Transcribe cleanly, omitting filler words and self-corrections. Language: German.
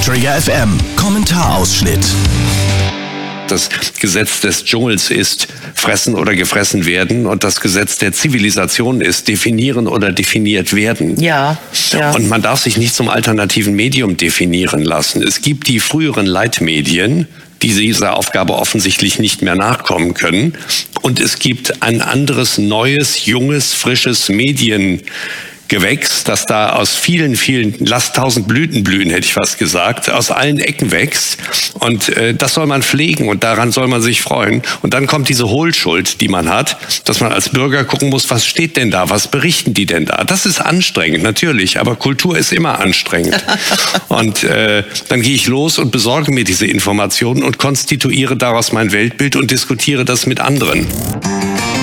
Trigger FM Kommentarausschnitt. Das Gesetz des Dschungels ist fressen oder gefressen werden und das Gesetz der Zivilisation ist definieren oder definiert werden. Ja. Und man darf sich nicht zum alternativen Medium definieren lassen. Es gibt die früheren Leitmedien, die dieser Aufgabe offensichtlich nicht mehr nachkommen können. Und es gibt ein anderes, neues, junges, frisches Mediengewächs, das da aus vielen, lass 1000 Blüten blühen, hätte ich fast gesagt, aus allen Ecken wächst. Und das soll man pflegen und daran soll man sich freuen. Und dann kommt diese Hohlschuld, die man hat, dass man als Bürger gucken muss, was steht denn da, was berichten die denn da? Das ist anstrengend, natürlich, aber Kultur ist immer anstrengend. Und dann gehe ich los und besorge mir diese Informationen und konstituiere daraus mein Weltbild und diskutiere das mit anderen.